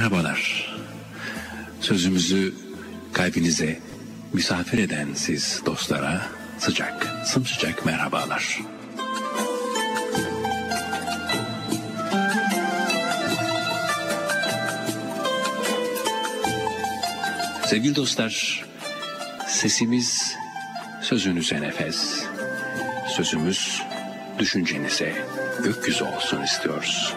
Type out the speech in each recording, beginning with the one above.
Merhabalar. Sözümüzü kalbinize misafir eden siz dostlara sıcak, sımsıcak merhabalar. Sevgili dostlar, sesimiz sözünüze nefes, sözümüz düşüncenize gökyüzü olsun istiyoruz.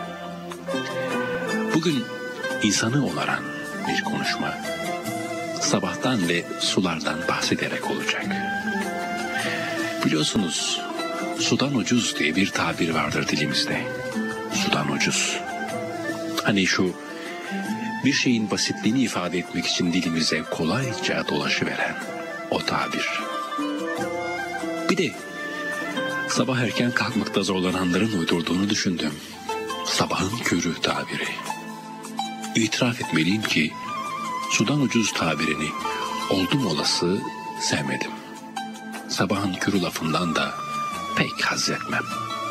Bugün insanı onaran bir konuşma, sabahtan ve sulardan bahsederek olacak. Biliyorsunuz, sudan ucuz diye bir tabir vardır dilimizde. Sudan ucuz. Hani şu bir şeyin basitliğini ifade etmek için dilimize kolayca dolaşıveren o tabir. Bir de sabah erken kalkmakta zorlananların uydurduğunu düşündüm. Sabahın körü tabiri. İtiraf etmeliyim ki sudan ucuz tabirini oldum olası sevmedim. Sabahın körü lafından da pek haz etmem.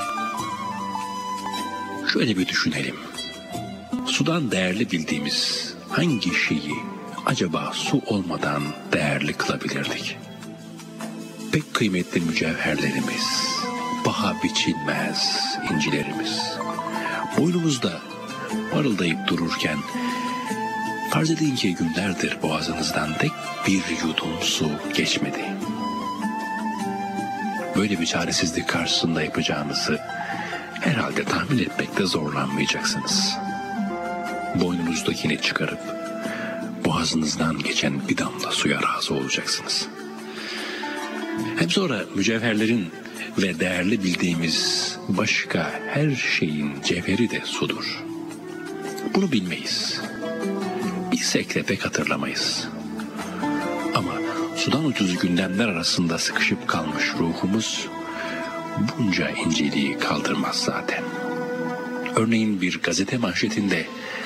Şöyle bir düşünelim. Sudan değerli bildiğimiz hangi şeyi acaba su olmadan değerli kılabilirdik? Pek kıymetli mücevherlerimiz, paha biçilmez incilerimiz, boynumuzda parıldayıp dururken farz edin ki günlerdir boğazınızdan tek bir yudum su geçmedi. Böyle bir çaresizlik karşısında yapacağınızı herhalde tahmin etmekte zorlanmayacaksınız. Boynunuzdakini çıkarıp boğazınızdan geçen bir damla suya razı olacaksınız. Hem sonra mücevherlerin ve değerli bildiğimiz başka her şeyin cevheri de sudur. Bunu bilmeyiz. Bilsek de pek hatırlamayız. Ama sudan ucuz gündemler arasında sıkışıp kalmış ruhumuz bunca inceliği kaldırmaz zaten. Örneğin bir gazete manşetinde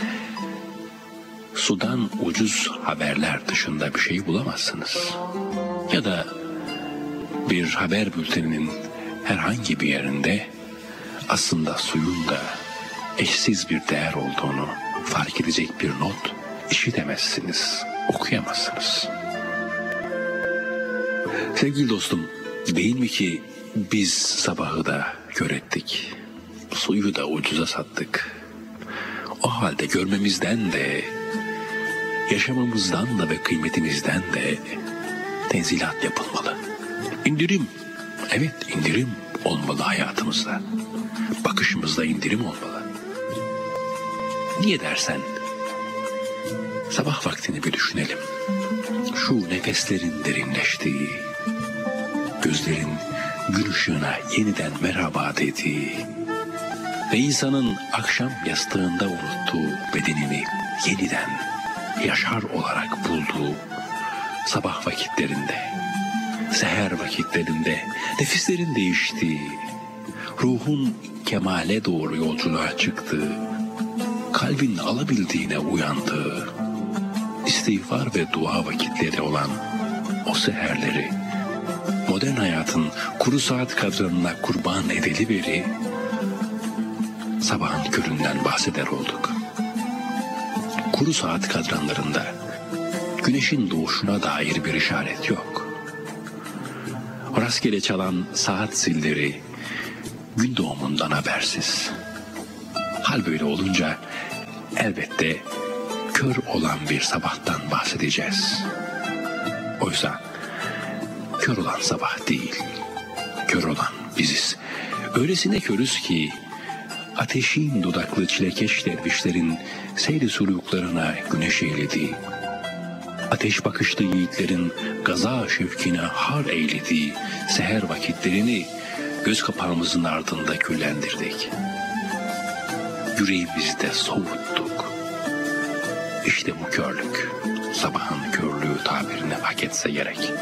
sudan ucuz haberler dışında bir şey bulamazsınız. Ya da bir haber bülteninin herhangi bir yerinde aslında suyun da eşsiz bir değer olduğunu fark edecek bir not işitemezsiniz, okuyamazsınız. Sevgili dostum, değil mi ki biz sabahı da kör ettik, suyu da ucuza sattık. O halde görmemizden de, yaşamamızdan da ve kıymetimizden de tenzilat yapılmalı. İndirim, evet indirim olmalı hayatımızda. Bakışımızda indirim olmalı. Niye dersen, sabah vaktini bir düşünelim. Şu nefeslerin derinleştiği, gözlerin gün ışığına yeniden merhaba dediği ve insanın akşam yastığında unuttuğu bedenini yeniden yaşar olarak bulduğu sabah vakitlerinde, seher vakitlerinde nefislerin değiştiği, ruhun kemale doğru yolculuğa çıktığı, kalbin alabildiğine uyandığı, istiğfar ve dua vakitleri olan o seherleri, modern hayatın kuru saat kadranına kurban ediliveri, sabahın köründen bahseder olduk. Kuru saat kadranlarında güneşin doğuşuna dair bir işaret yok. Rastgele çalan saat zilleri gün doğumundan habersiz. Hal böyle olunca elbette kör olan bir sabahtan bahsedeceğiz. Oysa kör olan sabah değil, kör olan biziz. Öylesine körüz ki ateşin dudaklı çilekeş dervişlerin seyri suluklarına güneş eğlediği, ateş bakışlı yiğitlerin gaza şevkine har eylediği seher vakitlerini göz kapağımızın ardında küllendirdik. Yüreğimizde soğuttuk. İşte bu körlük, sabahın körlüğü tabirini hak etse gerek.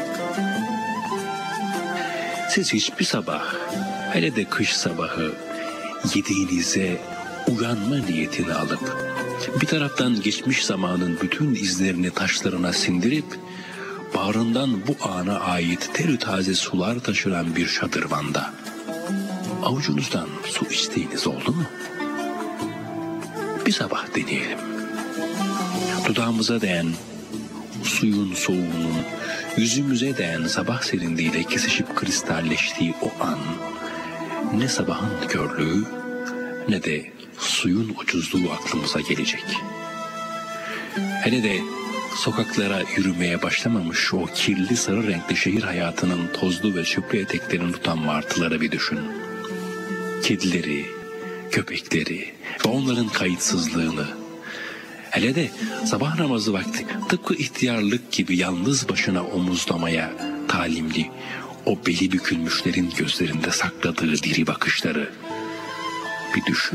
Siz hiçbir sabah, hele de kış sabahı, yediğinize uyanma niyetini alıp, bir taraftan geçmiş zamanın bütün izlerini taşlarına sindirip, bağrından bu ana ait terü taze sular taşıran bir şadırvanda avucunuzdan su isteğiniz oldu mu? Bir sabah deneyelim. Dudağımıza değen suyun soğuğunun yüzümüze değen sabah serinliğiyle kesişip kristalleştiği o an ne sabahın körlüğü ne de suyun ucuzluğu aklımıza gelecek. Hele de sokaklara yürümeye başlamamış o kirli sarı renkli şehir hayatının tozlu ve çöplü eteklerini tutan martıları bir düşün. Kedileri, köpekleri ve onların kayıtsızlığını. Hele de sabah namazı vakti tıpkı ihtiyarlık gibi yalnız başına omuzlamaya talimli o beli bükülmüşlerin gözlerinde sakladığı diri bakışları bir düşün.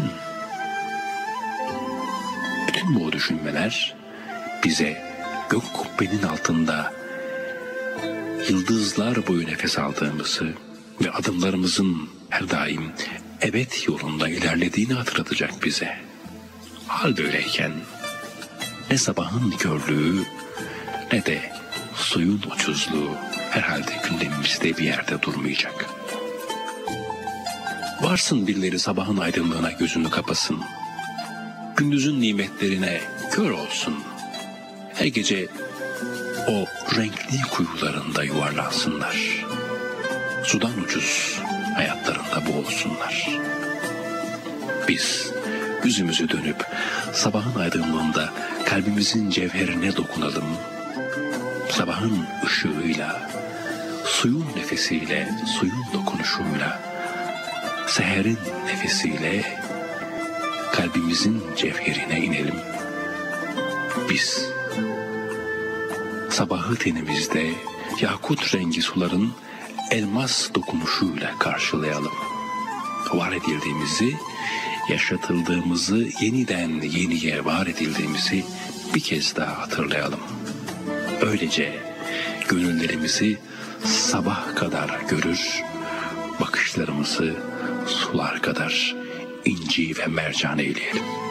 Bütün bu düşünmeler bize gök kubbenin altında yıldızlar boyu nefes aldığımızı ve adımlarımızın her daim ebed yolunda ilerlediğini hatırlatacak bize. Hal böyleyken ne sabahın körlüğü ne de suyun ucuzluğu herhalde gündemimizde bir yerde durmayacak. Varsın birileri sabahın aydınlığına gözünü kapasın, gündüzün nimetlerine kör olsun, her gece o renkli kuyularında yuvarlansınlar, sudan ucuz hayatlarında boğulsunlar. Biz yüzümüzü dönüp sabahın aydınlığında kalbimizin cevherine dokunalım, sabahın ışığıyla, suyun nefesiyle, suyun dokunuşuyla, seherin nefesiyle kalbimizin cevherine inelim. Biz sabahı tenimizde yakut rengi suların elmas dokunuşuyla karşılayalım. Var edildiğimizi, yaşatıldığımızı, yeniden yeniye var edildiğimizi bir kez daha hatırlayalım. Öylece gönüllerimizi sabah kadar görür, bakışlarımızı sular kadar inci ve mercan eyleyelim.